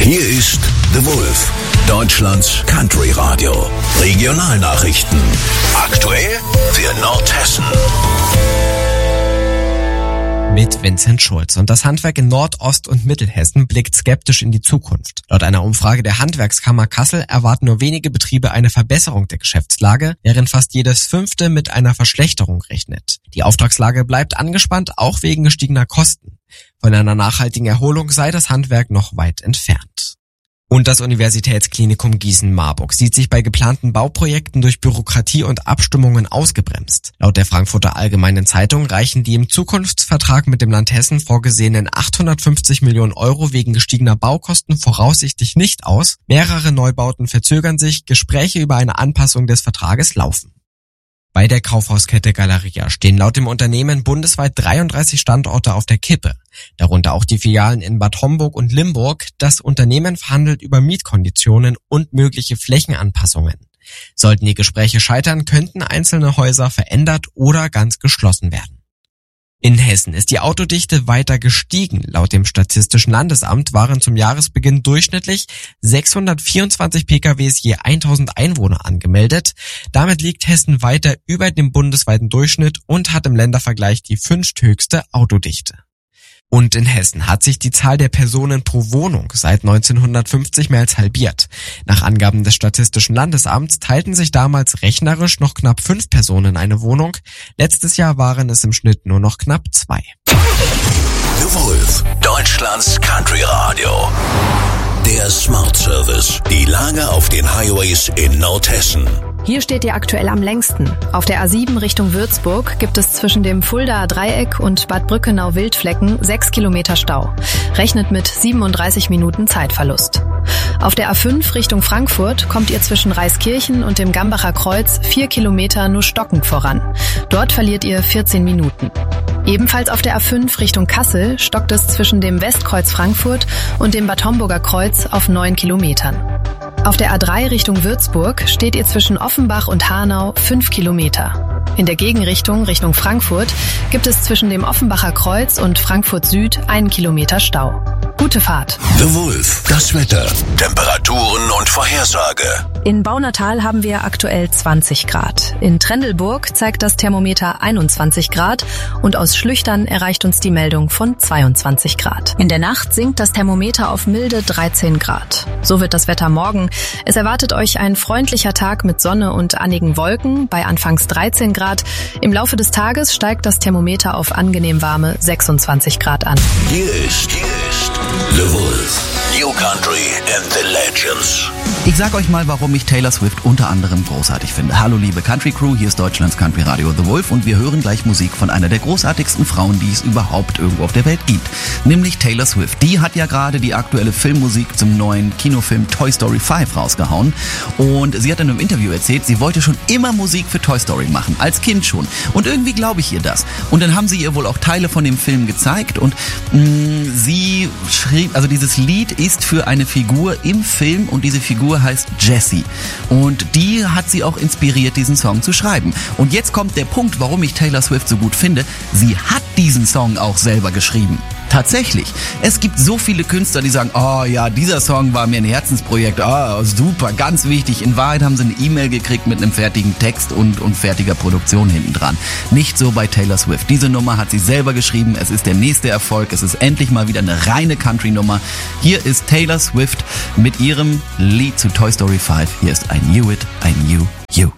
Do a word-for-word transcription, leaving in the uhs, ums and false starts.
Hier ist The Wolf, Deutschlands Country Radio. Regionalnachrichten. Aktuell für Nordhessen. Mit Vincent Schulz. Und das Handwerk in Nord-, Ost- und Mittelhessen blickt skeptisch in die Zukunft. Laut einer Umfrage der Handwerkskammer Kassel erwarten nur wenige Betriebe eine Verbesserung der Geschäftslage, während fast jedes fünfte mit einer Verschlechterung rechnet. Die Auftragslage bleibt angespannt, auch wegen gestiegener Kosten. Von einer nachhaltigen Erholung sei das Handwerk noch weit entfernt. Und das Universitätsklinikum Gießen-Marburg sieht sich bei geplanten Bauprojekten durch Bürokratie und Abstimmungen ausgebremst. Laut der Frankfurter Allgemeinen Zeitung reichen die im Zukunftsvertrag mit dem Land Hessen vorgesehenen achthundertfünfzig Millionen Euro wegen gestiegener Baukosten voraussichtlich nicht aus. Mehrere Neubauten verzögern sich, Gespräche über eine Anpassung des Vertrages laufen. Bei der Kaufhauskette Galeria stehen laut dem Unternehmen bundesweit dreiunddreißig Standorte auf der Kippe, darunter auch die Filialen in Bad Homburg und Limburg. Das Unternehmen verhandelt über Mietkonditionen und mögliche Flächenanpassungen. Sollten die Gespräche scheitern, könnten einzelne Häuser verändert oder ganz geschlossen werden. In Hessen ist die Autodichte weiter gestiegen. Laut dem Statistischen Landesamt waren zum Jahresbeginn durchschnittlich sechshundertvierundzwanzig Pkws je tausend Einwohner angemeldet. Damit liegt Hessen weiter über dem bundesweiten Durchschnitt und hat im Ländervergleich die fünfthöchste Autodichte. Und in Hessen hat sich die Zahl der Personen pro Wohnung seit neunzehnhundertfünfzig mehr als halbiert. Nach Angaben des Statistischen Landesamts teilten sich damals rechnerisch noch knapp fünf Personen eine Wohnung. Letztes Jahr waren es im Schnitt nur noch knapp zwei. The Wolf, Deutschlands Country Radio. Der Smart Service. Die Lage auf den Highways in Nordhessen. Hier steht ihr aktuell am längsten. Auf der A sieben Richtung Würzburg gibt es zwischen dem Fuldaer Dreieck und Bad Brückenau-Wildflecken sechs Kilometer Stau. Rechnet mit siebenunddreißig Minuten Zeitverlust. Auf der A fünf Richtung Frankfurt kommt ihr zwischen Reiskirchen und dem Gambacher Kreuz vier Kilometer nur stockend voran. Dort verliert ihr vierzehn Minuten. Ebenfalls auf der A fünf Richtung Kassel stockt es zwischen dem Westkreuz Frankfurt und dem Bad Homburger Kreuz auf neun Kilometern. Auf der A drei Richtung Würzburg steht ihr zwischen Offenbach und Hanau fünf Kilometer. In der Gegenrichtung Richtung Frankfurt gibt es zwischen dem Offenbacher Kreuz und Frankfurt Süd einen Kilometer Stau. Gute Fahrt. The Wolf, das Wetter, Temperaturen und Vorhersage. In Baunatal haben wir aktuell zwanzig Grad. In Trendelburg zeigt das Thermometer einundzwanzig Grad und aus Schlüchtern erreicht uns die Meldung von zweiundzwanzig Grad. In der Nacht sinkt das Thermometer auf milde dreizehn Grad. So wird das Wetter morgen. Es erwartet euch ein freundlicher Tag mit Sonne und einigen Wolken bei anfangs dreizehn Grad. Im Laufe des Tages steigt das Thermometer auf angenehm warme sechsundzwanzig Grad an. Hier ist, hier ist The Wolf. New Country and the Legends. Ich sag euch mal, warum ich Taylor Swift unter anderem großartig finde. Hallo liebe Country Crew, hier ist Deutschlands Country Radio The Wolf und wir hören gleich Musik von einer der großartigsten Frauen, die es überhaupt irgendwo auf der Welt gibt. Nämlich Taylor Swift. Die hat ja gerade die aktuelle Filmmusik zum neuen Kinofilm Toy Story fünf rausgehauen. Und sie hat in einem Interview erzählt, sie wollte schon immer Musik für Toy Story machen, als Kind schon. Und irgendwie glaube ich ihr das. Und dann haben sie ihr wohl auch Teile von dem Film gezeigt und mh, sie schrieb, also dieses Lied ist für eine Figur im Film und diese Figur heißt Jessie. Und die hat sie auch inspiriert, diesen Song zu schreiben. Und jetzt kommt der Punkt, warum ich Taylor Swift so gut finde. Sie hat diesen Song auch selber geschrieben. Tatsächlich. Es gibt so viele Künstler, die sagen, oh ja, dieser Song war mir ein Herzensprojekt, oh super, ganz wichtig. In Wahrheit haben sie eine E-Mail gekriegt mit einem fertigen Text und, und fertiger Produktion hinten dran. Nicht so bei Taylor Swift. Diese Nummer hat sie selber geschrieben, es ist der nächste Erfolg, es ist endlich mal wieder eine reine Country-Nummer. Hier ist Taylor Swift mit ihrem Lied zu Toy Story fünf. Hier ist I Knew It, I Knew You.